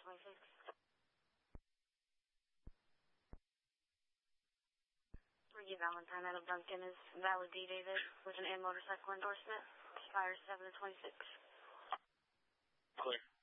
26. Ricky Valentine out of Duncan is validated with an and motorcycle endorsement. Expires 7 to 26. Clear.